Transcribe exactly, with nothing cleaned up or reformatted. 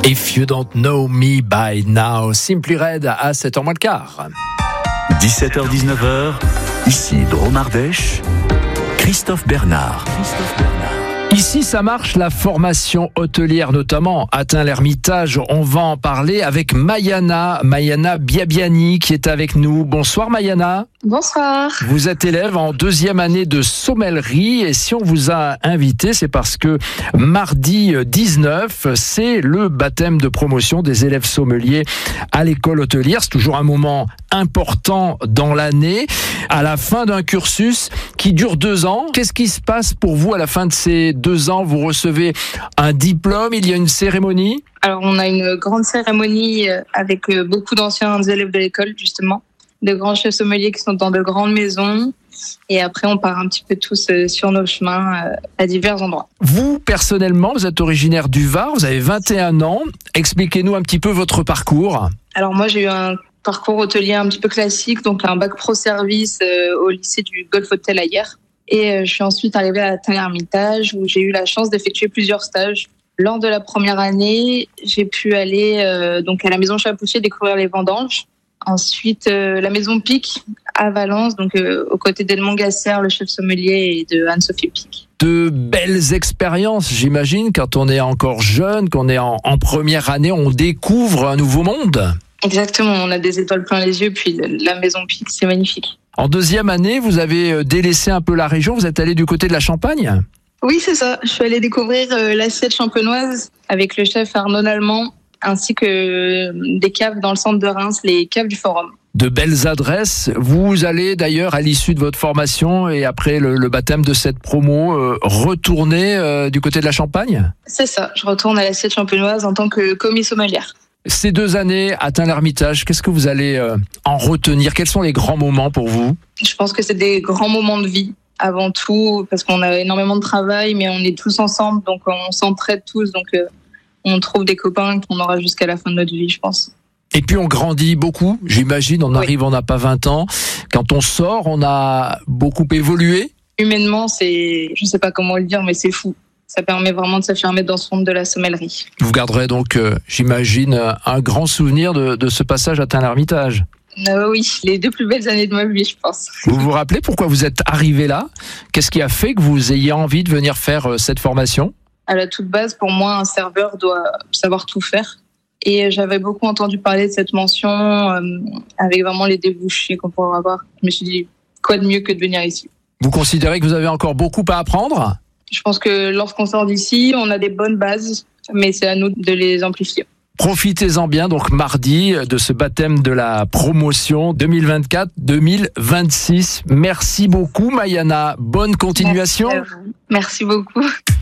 If you don't know me by now, Simply Red à sept heures moins le quart. dix-sept heures dix-neuf heures, ici Drôme Ardèche, Christophe Bernard. Christophe Bernard. Ici, ça marche, la formation hôtelière notamment atteint l'Ermitage. On va en parler avec Mayana, Mayana Biabiani qui est avec nous. Bonsoir Mayana. Bonsoir. Vous êtes élève en deuxième année de sommellerie et si on vous a invité, c'est parce que mardi dix-neuf, c'est le baptême de promotion des élèves sommeliers à l'école hôtelière. C'est toujours un moment important dans l'année, à la fin d'un cursus qui dure deux ans. Qu'est-ce qui se passe pour vous à la fin de ces deux ans? Vous recevez un diplôme, il y a une cérémonie? Alors, on a une grande cérémonie avec beaucoup d'anciens élèves de l'école, justement, de grands chefs sommeliers qui sont dans de grandes maisons. Et après, on part un petit peu tous sur nos chemins à divers endroits. Vous, personnellement, vous êtes originaire du Var, vous avez vingt et un ans. Expliquez-nous un petit peu votre parcours. Alors, moi, j'ai eu un parcours hôtelier un petit peu classique, donc un bac pro service au lycée du Golf Hotel à Hyères. Et je suis ensuite arrivée à l'Ermitage où j'ai eu la chance d'effectuer plusieurs stages. Lors de la première année, j'ai pu aller euh, donc à la maison Chapoutier découvrir les vendanges. Ensuite, euh, la maison Pic à Valence, donc euh, aux côtés d'Edmond Gasser, le chef sommelier, et de Anne-Sophie Pic. De belles expériences, j'imagine, quand on est encore jeune, qu'on est en, en première année, on découvre un nouveau monde. Exactement, on a des étoiles plein les yeux, puis la maison Pic, c'est magnifique. En deuxième année, vous avez délaissé un peu la région, vous êtes allé du côté de la Champagne ? Oui, c'est ça. Je suis allée découvrir euh, l'assiette champenoise avec le chef Arnaud Nallement, ainsi que euh, des caves dans le centre de Reims, les caves du Forum. De belles adresses. Vous allez d'ailleurs, à l'issue de votre formation et après le, le baptême de cette promo, euh, retourner euh, du côté de la Champagne ? C'est ça. Je retourne à l'assiette champenoise en tant que commis sommelière. Ces deux années atteint l'Ermitage, qu'est-ce que vous allez euh, en retenir ? Quels sont les grands moments pour vous ? Je pense que c'est des grands moments de vie. Avant tout, parce qu'on a énormément de travail, mais on est tous ensemble, donc on s'entraide tous, donc euh, on trouve des copains qu'on aura jusqu'à la fin de notre vie, je pense. Et puis on grandit beaucoup, j'imagine, on oui. arrive, on n'a pas vingt ans. Quand on sort, on a beaucoup évolué. Humainement, c'est, je ne sais pas comment le dire, mais c'est fou. Ça permet vraiment de s'affirmer dans ce monde de la sommellerie. Vous garderez donc, euh, j'imagine, un grand souvenir de, de ce passage à l'Ermitage. Euh, oui, les deux plus belles années de ma vie, je pense. Vous vous rappelez pourquoi vous êtes arrivé là ? Qu'est-ce qui a fait que vous ayez envie de venir faire cette formation ? À la toute base, pour moi, un serveur doit savoir tout faire. Et j'avais beaucoup entendu parler de cette mention euh, avec vraiment les débouchés qu'on pourrait avoir. Je me suis dit, quoi de mieux que de venir ici ? Vous considérez que vous avez encore beaucoup à apprendre ? Je pense que lorsqu'on sort d'ici, on a des bonnes bases, mais c'est à nous de les amplifier. Profitez-en bien, donc mardi, de ce baptême de la promotion deux mille vingt-quatre deux mille vingt-six. Merci beaucoup Mayana, bonne continuation. Merci à vous. Merci beaucoup.